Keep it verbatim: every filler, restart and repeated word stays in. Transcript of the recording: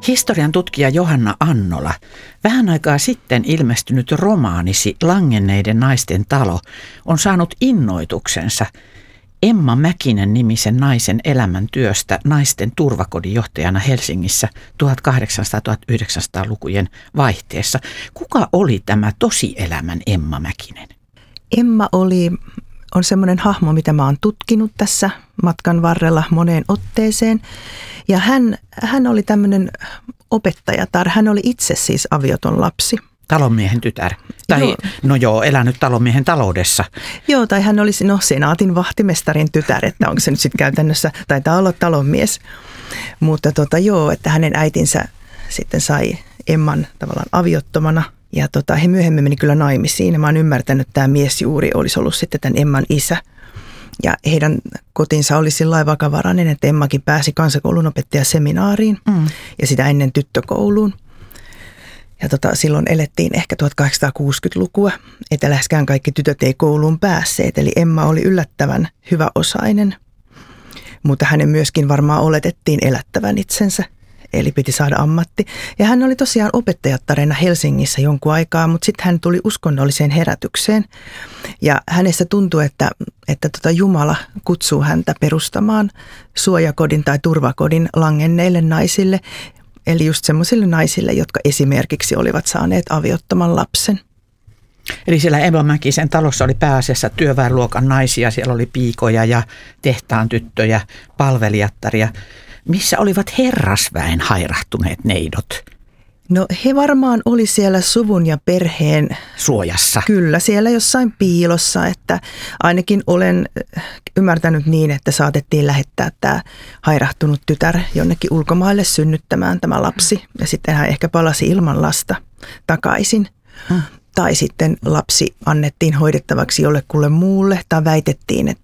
Historian tutkija Johanna Annola, vähän aikaa sitten ilmestynyt romaanisi Langenneiden naisten talo on saanut innoituksensa Emma Mäkinen nimisen naisen elämäntyöstä naisten turvakodin johtajana Helsingissä tuhatkahdeksansataa-tuhatyhdeksänsataa-lukujen vaihteessa. Kuka oli tämä tosielämän Emma Mäkinen? Emma oli, on semmoinen hahmo, mitä mä oon tutkinut tässä matkan varrella moneen otteeseen. Ja hän, hän oli tämmöinen opettajatar. Hän oli itse siis avioton lapsi. Talonmiehen tytär. Tai joo. no joo, elänyt talonmiehen taloudessa. Joo, tai hän olisi no senaatin vahtimestarin tytär, että onko se nyt sitten käytännössä, taitaa olla talonmies. Mutta tota joo, että hänen äitinsä sitten sai Emman tavallaan aviottomana. Ja tota, he myöhemmin meni kyllä naimisiin. Ja mä oon ymmärtänyt, että tämä mies juuri olisi ollut sitten tämän Emman isä. Ja heidän kotinsa oli sillä lailla vakavarainen, että Emmakin pääsi kansakoulun opettajaseminaariin mm. ja sitä ennen tyttökouluun. Ja tota, silloin elettiin ehkä tuhatkahdeksansataakuusikymmentälukua, että läheskään kaikki tytöt ei kouluun päässeet. Eli Emma oli yllättävän hyväosainen, mutta hänen myöskin varmaan oletettiin elättävän itsensä. Eli piti saada ammatti. Ja hän oli tosiaan opettajattarena Helsingissä jonkun aikaa, mutta sitten hän tuli uskonnolliseen herätykseen. Ja hänestä tuntui, että, että tota Jumala kutsuu häntä perustamaan suojakodin tai turvakodin langenneille naisille. Eli just semmoisille naisille, jotka esimerkiksi olivat saaneet aviottoman lapsen. Eli siellä Emma Mäkisen talossa oli pääasiassa työväenluokan naisia. Siellä oli piikoja ja tehtaan tyttöjä, palvelijattaria. Missä olivat herrasväen hairahtuneet neidot? No he varmaan oli siellä suvun ja perheen suojassa. Kyllä, siellä jossain piilossa, että ainakin olen ymmärtänyt niin, että saatettiin lähettää tämä hairahtunut tytär jonnekin ulkomaille synnyttämään tämä lapsi. Ja sitten hän ehkä palasi ilman lasta takaisin. Hmm. Tai sitten lapsi annettiin hoidettavaksi jollekulle muulle tai väitettiin, että